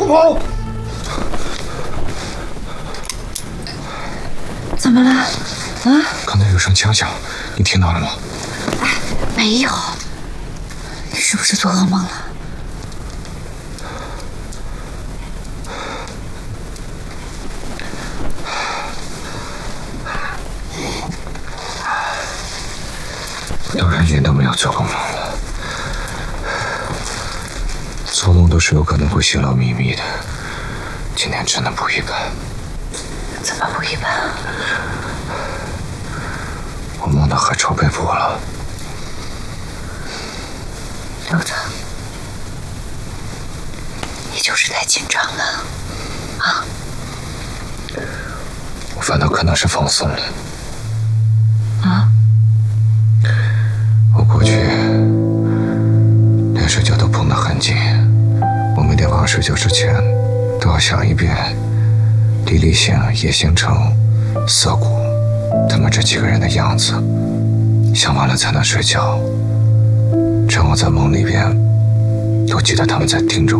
跑！ 怎么了？啊？ 刚才有声枪响，你听到了吗？ 哎，没有。你是不是做噩梦了？ 我当然一点都没有做过梦了。做梦都是有可能会泄露秘密的，今天真的不一般。 怎么不一般啊？ 我梦到海潮被捕了。 刘总，你就是太紧张了啊！ 我反倒可能是放松了。 啊？ 我过去连睡觉都绷得很紧，我每天晚上睡觉之前都要想一遍李立行、叶星辰、涩谷他们这几个人的样子，想完了才能睡觉。这样我在梦里边都记得他们在盯着我。